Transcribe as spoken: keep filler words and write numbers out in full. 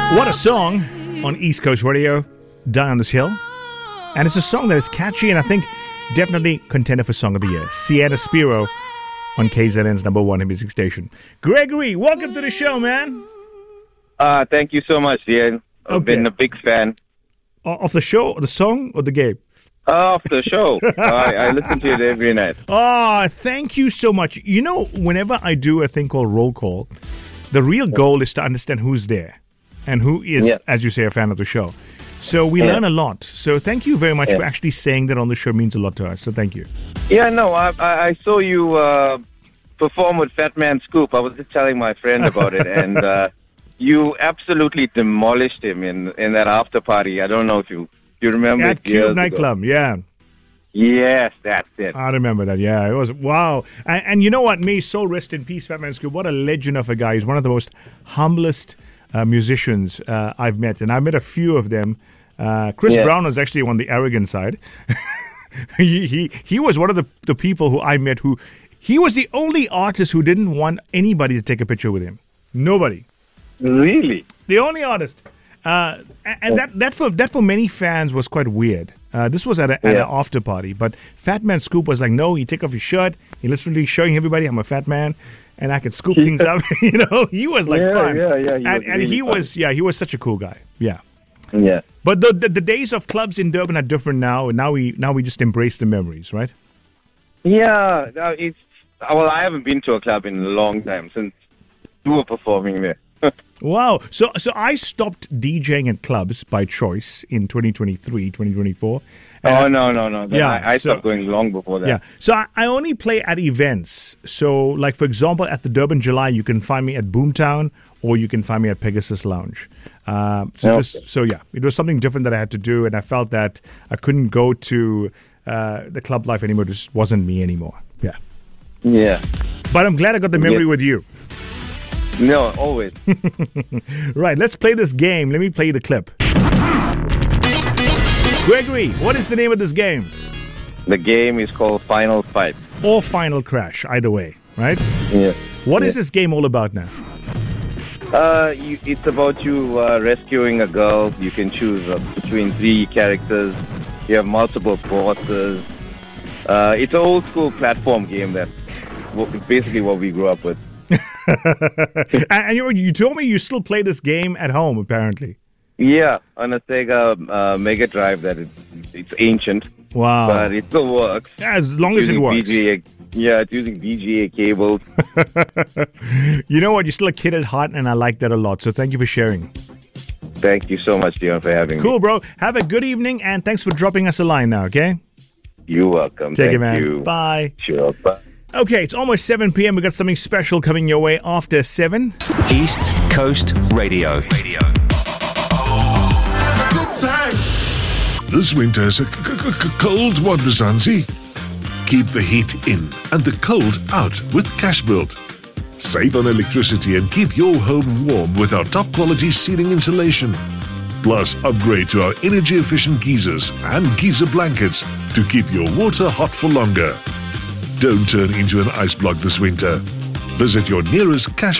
What a song on East Coast Radio, Die on This Hill. And it's a song that is catchy and I think definitely contender for Song of the Year. Sienna Spiro on K Z N's number one music station. Gregory, welcome to the show, man. Uh, thank you so much, Ian. I've Okay. been a big fan Of the show, the song, or the game? of the show. I, I listen to it every night. Oh, thank you so much. You know, whenever I do a thing called roll call, the real goal is to understand who's there and who is, Yeah. as you say, a fan of the show. So we Yeah. learn a lot. So thank you very much Yeah. for actually saying that on the show. It means a lot to us. So thank you. Yeah, no, I, I, I saw you uh, perform with Fat Man Scoop. I was just telling my friend about it, and uh, you absolutely demolished him in, in that after party. I don't know if you you remember At it years Cube ago. Nightclub, yeah. Yes, that's it. I remember that. Yeah, it was wow. And, and you know what? May his soul rest in peace, Fat Man Scoop. What a legend of a guy. He's one of the most humblest uh, musicians uh, I've met, and I met a few of them. Uh, Chris Yeah. Brown was actually on the arrogant side. he, he he was one of the the people who I met who he was the only artist who didn't want anybody to take a picture with him. Nobody. Really? The only artist. Uh, and and that, that for that for many fans was quite weird. Uh, this was at, a, at Yeah. an after party, but Fat Man Scoop was like, no, he take off his shirt. He literally showing everybody I'm a fat man and I can scoop things up. You know, he was like Yeah, fun. yeah, yeah, he and was and really he fun. was, yeah, he was such a cool guy. Yeah. Yeah. But the, the the days of clubs in Durban are different now. And now we now we just embrace the memories, right? Yeah, uh, it's well, I haven't been to a club in a long time since you were performing there. Wow. So so I stopped DJing at clubs by choice in twenty twenty-three, twenty twenty-four. Oh no, no, no! Yeah, I, I so- stopped going long before that. Yeah. So I, I only play at events. So, like, for example, at the Durban July, you can find me at Boomtown or you can find me at Pegasus Lounge. Uh, so, Okay. this, so, yeah, it was something different that I had to do. And I felt that I couldn't go to uh, the club life anymore. It just wasn't me anymore. Yeah. Yeah. But I'm glad I got the memory Yeah. with you. No, always. Right. Let's play this game. Let me play the clip. Gregory, what is the name of this game? The game is called Final Fight. Or Final Crash, either way, right? Yeah. What is Yeah. this game all about now? Uh, you, it's about you uh, rescuing a girl. You can choose uh, between three characters. You have multiple bosses. Uh, it's an old school platform game that's what, basically what we grew up with. and and you, you told me you still play this game at home, apparently. Yeah, on a Sega uh, Mega Drive that is it's ancient, Wow. but it still works. Yeah, as long as it Using works. V G A, yeah, it's using V G A cables. You know what? You're still a kid at heart, and I like that a lot. So thank you for sharing. Thank you so much, Dion, for having me. Cool, bro. Have a good evening, and thanks for dropping us a line now, okay? You're welcome. Take Thank it, man. you. Bye. Sure. Bye. Okay, it's almost seven p.m. we got something special coming your way after seven. East Coast Radio. Radio. This winter's a c- c- c- cold one, Mzansi. Keep the heat in and the cold out with Cashbuild. Save on electricity and keep your home warm with our top quality ceiling insulation. Plus, upgrade to our energy efficient geysers and geyser blankets to keep your water hot for longer. Don't turn into an ice block this winter. Visit your nearest Cash